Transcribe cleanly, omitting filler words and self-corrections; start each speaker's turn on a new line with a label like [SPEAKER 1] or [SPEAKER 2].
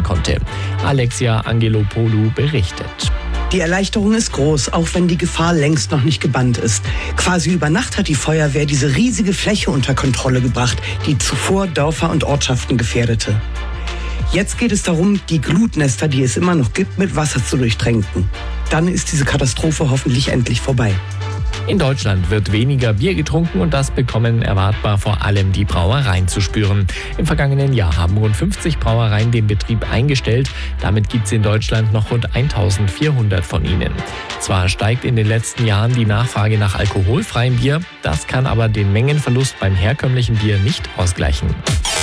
[SPEAKER 1] konnte. Alexia Angelopoulou berichtet.
[SPEAKER 2] Die Erleichterung ist groß, auch wenn die Gefahr längst noch nicht gebannt ist. Quasi über Nacht hat die Feuerwehr diese riesige Fläche unter Kontrolle gebracht, die zuvor Dörfer und Ortschaften gefährdete. Jetzt geht es darum, die Glutnester, die es immer noch gibt, mit Wasser zu durchtränken. Dann ist diese Katastrophe hoffentlich endlich vorbei.
[SPEAKER 1] In Deutschland wird weniger Bier getrunken und das bekommen erwartbar vor allem die Brauereien zu spüren. Im vergangenen Jahr haben rund 50 Brauereien den Betrieb eingestellt. Damit gibt es in Deutschland noch rund 1400 von ihnen. Zwar steigt in den letzten Jahren die Nachfrage nach alkoholfreiem Bier, das kann aber den Mengenverlust beim herkömmlichen Bier nicht ausgleichen.